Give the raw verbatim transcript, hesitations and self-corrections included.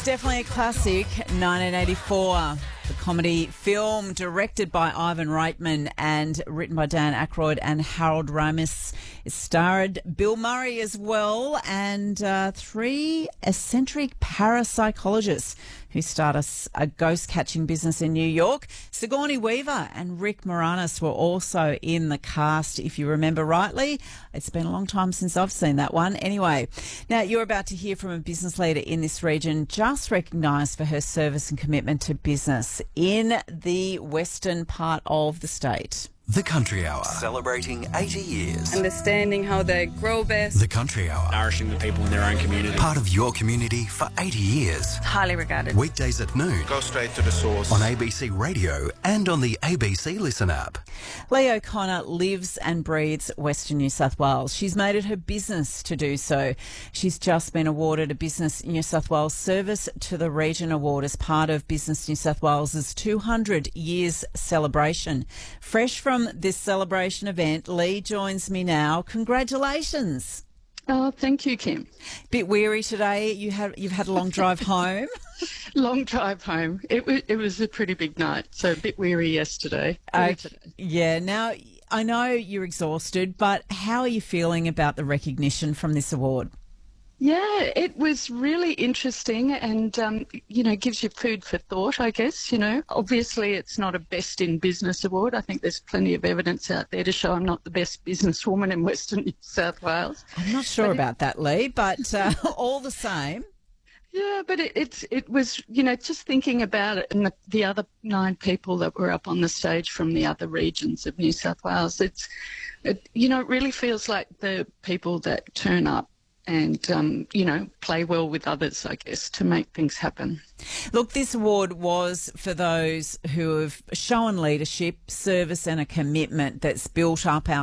definitely a classic, nineteen eighty-four. The comedy film directed by Ivan Reitman and written by Dan Aykroyd and Harold Ramis. It starred Bill Murray as well and uh, three eccentric parapsychologists who start a, a ghost-catching business in New York. Sigourney Weaver and Rick Moranis were also in the cast, if you remember rightly. It's been a long time since I've seen that one. Anyway, now you're about to hear from a business leader in this region just recognised for her service and commitment to business in the western part of the state. The Country Hour, celebrating eighty years. Understanding how they grow best. The Country Hour, nourishing the people in their own community. Part of your community for eighty years. Highly regarded. Weekdays at noon. Go straight to the source. On A B C Radio and on the A B C Listen app. Lee O'Connor lives and breathes Western New South Wales. She's made it her business to do so. She's just been awarded a Business New South Wales Service to the Region Award as part of Business New South Wales's two hundred years celebration. Fresh from this celebration event, Lee joins me now. Congratulations. Oh, thank you, Kim. Bit weary today. You had you've had a long drive home. Long drive home. It was it was a pretty big night, so a bit weary yesterday. Uh, today. Yeah. Now I know you're exhausted, but how are you feeling about the recognition from this award? Yeah, it was really interesting and, um, you know, gives you food for thought, I guess, you know. Obviously, it's not a Best in Business award. I think there's plenty of evidence out there to show I'm not the best businesswoman in Western New South Wales. I'm not sure but about it, that, Lee, but uh, all the same. Yeah, but it, it's it was, you know, just thinking about it and the, the other nine people that were up on the stage from the other regions of New South Wales, it's, it, you know, it really feels like the people that turn up and, um, you know, play well with others, I guess, to make things happen. Look, this award was for those who have shown leadership, service and a commitment that's built up our